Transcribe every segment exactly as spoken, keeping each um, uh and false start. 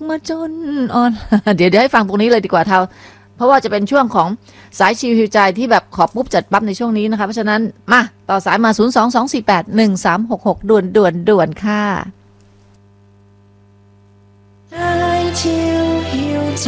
มาจนอ่อน เดี๋ยวเดี๋ยวให้ฟังตรงนี้เลยดีกว่าเท่าเพราะว่าจะเป็นช่วงของสายชิวฮิวใจที่แบบขอปุ๊บจัดปั๊บในช่วงนี้นะคะเพราะฉะนั้นมาต่อสายมาศูนย์ สอง สอง สี่ แปด หนึ่ง สาม หก หกด่วนด่วนด่วนค่ะสายชิวฮิวใจ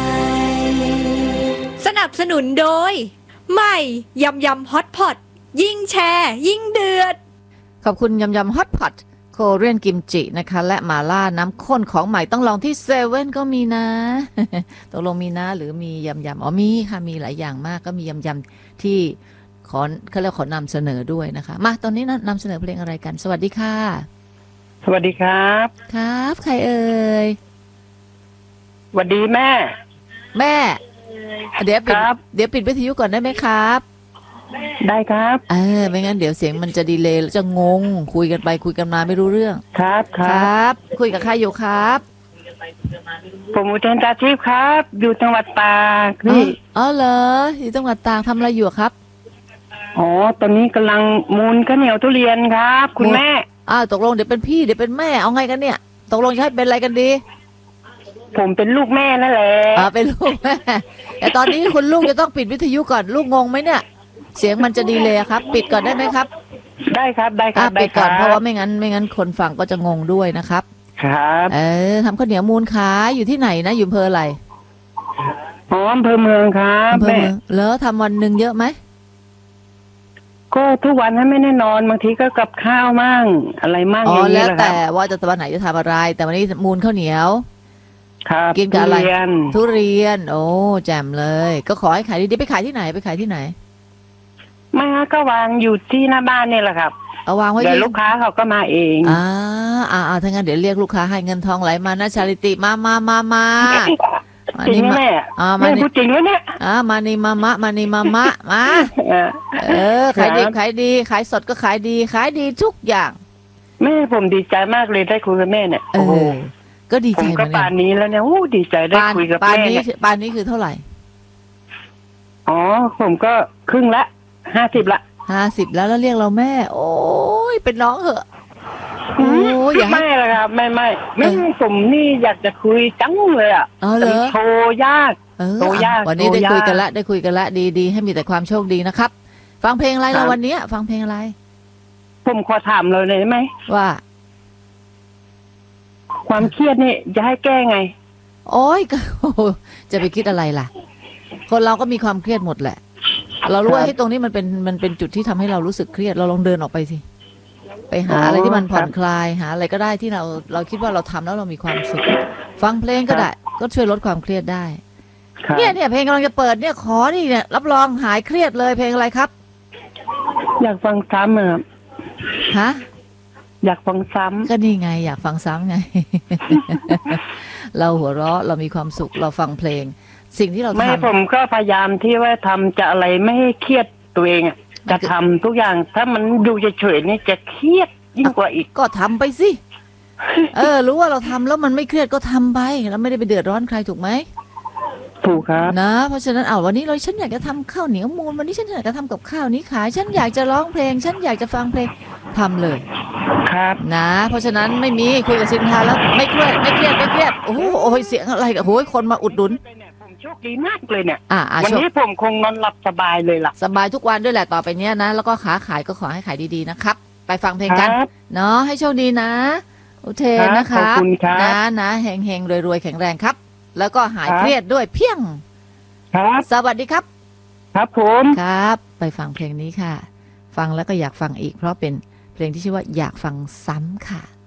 สนับสนุนโดยใหม่ยำยำฮอตพอตยิ่งแชร์ยิ่งเดือดขอบคุณยำยำฮอตพอตโคเรียนกิมจินะคะและมาล่าน้ำข้นของใหม่ต้องลองที่เซเว่นก็มีนะ ตกลงมีนะหรือมียำยำอ๋อมีค่ะมีหลายอย่างมากก็มียำยำที่ขอเขาเรียกขอนำเสนอด้วยนะคะมาตอนนี้นำเสนอเพลงอะไรกันสวัสดีค่ะสวัสดีครับครับใครเอ่ยสวัสดีแม่แม่เดี๋ยวปิดเดี๋ยวปิดวิทยุก่อนได้ไหมครับได้ครับเออไม่งั้นเดี๋ยวเสียงมันจะดีเลย์แล้วจะงงคุยกันไปคุยกันมาไม่รู้เรื่องครับครับคุยกับใครอยู่ครับผมอุเทนตาทิพย์ครับอยู่จังหวัดตากนี่อ๋อเหรออยู่จังหวัดตากทำอะไรอยู่ครับอ๋อตอนนี้กำลังมูลข้าวเหนียวทุเรียนครับคุณแม่อ้าวตกลงเดี๋ยวเป็นพี่เดี๋ยวเป็นแม่เอาไงกันเนี่ยตกลงจะให้เป็นอะไรกันดีผมเป็นลูกแม่นั่นแหละอ่าเป็นลูกแม่แต่ตอนนี้คุณลูกจะต้องปิดวิทยุก่อนลูกงงไหมเนี่ยเสียงมันจะดีเลยครับปิดก่อนได้ไหมครับได้ครับได้ครับปิดก่อนเพราะว่าไม่งั้นไม่งั้นคนฟังก็จะงงด้วยนะครับครับเออทำข้าวเหนียวมูลขายอยู่ที่ไหนนะอยู่อำเภออะไรอ๋ออำเภอเมืองครับแม่แล้วทำวันหนึ่งเยอะไหมก็ทุกวันให้ไม่แน่นอนบางทีก็กับข้าวมั่งอะไรมั่งอย่างนี้แหละครับแล้วแต่ว่าจะวันไหนจะทำอะไรแต่วันนี้มูลข้าวเหนียวครับกินกับอะไรทุเรียนโอ้แจ่มเลยก็ขอให้ขายดีๆไปขายที่ไหนไปขายที่ไหนไม่ฮะก็วางอยู่ที่หน้าบ้านนี่แหละครับเอาวางไว้เดี๋ยวลูกค้าเขาก็มาเองอ่าอ่าถ้างั้นเดี๋ยวเรียกลูกค้าให้เงินทองไหลมานะชาลิติมามามามาจริงแม่อ่ามาพูดจริงวะเนี่ยอ่ามานี่มามะมานี่มามะมาเออขายดีขายดีขายสดก็ขายดีขายดีทุกอย่างแม่ผมดีใจมากเลยได้คุยกับแม่เนี่ยโอ้โหก็ดีใจผมก็ป่านนี้แล้วเนี่ยโอ้ดีใจได้คุยกับแม่เนี่ยป่านนี้คือเท่าไหร่อ๋อผมก็ครึ่งละห้าสิบละห้าสิบแล้วแล้วเรียกเราแม่โอ้ยเป็นน้องเหอะโอ้ยไม่ละครับไม่ไม่ไม่ผมนี่อยากจะคุยจังเลยอ่ะแต่โทรยากโทรยากวันนี้ได้คุยกันละได้คุยกันละดีดีให้มีแต่ความโชคดีนะครับฟังเพลงอะไรเราวันนี้ฟังเพลงอะไรผมขอถามเลยได้ไหมว่าความเครียดนี่จะให้แก้ไงโอ้ยจะไปคิดอะไรล่ะคนเราก็มีความเครียดหมดแหละเรารู้ว่าที่ตรงนี้มันเป็นมันเป็นจุดที่ทำให้เรารู้สึกเครียดเราลองเดินออกไปสิไปหาอะไรที่มันผ่อนคลายหาอะไรก็ได้ที่เราเราคิดว่าเราทำแล้วเรามีความสุขฟังเพลงก็ได้ก็ช่วยลดความเครียดได้เนี่ยเนี่ยเพลงกำลังจะเปิดเนี่ยขอนี่เนี่ยรับรองหายเครียดเลยเพลงอะไรครับอยากฟังซ้ำครับฮะอยากฟังซ้ำก็นี่ไงอยากฟังซ้ำไง เราหัวเราะเรามีความสุขเราฟังเพลงสิ่งที่เราทำไม่ผมก็พยายามที่ว่าทำจะอะไรไม่ให้เครียดตัวเองอ่ะจะทำทุกอย่างถ้ามันดูเฉยๆนี่จะเครียดยิ่งกว่าอีกก็ทำไปสิเออรู้ว่าเราทำแล้วมันไม่เครียดก็ทำไปแล้วไม่ได้ไปเดือดร้อนใครถูกไหมถูกครับนะเพราะฉะนั้นเอาวันนี้เราฉันอยากจะทำข้าวเหนียวมูลวันนี้ฉันอยากจะทำกับข้าวนี้ขายฉันอยากจะร้องเพลงฉันอยากจะฟังเพลงทำเลยครับนะเพราะฉะนั้นไม่มีคุยกับสินทาแล้วไม่เครียดไม่เครียดไม่เครียดโอ้โหโอ้ยเสียงอะไรกับโอ้ยคนมาอุดหนุนโชคดีมากเลยเนี่ยวันนี้ผมคงนอนหลับสบายเลยล่ะสบายทุกวันด้วยแหละต่อไปเนี้ยนะแล้วก็ขาขายก็ขอให้ขายดีๆนะครับไปฟังเพลงกันเนาะให้โชคดีนะอุเทนนะคะนะนะเฮงเฮงรวยๆแข็งแรงครับแล้วก็หายเครียดด้วยเพียงครับสวัสดีครับครับผมครับไปฟังเพลงนี้ค่ะฟังแล้วก็อยากฟังอีกเพราะเป็นเพลงที่ชื่อว่าอยากฟังซ้ำค่ะ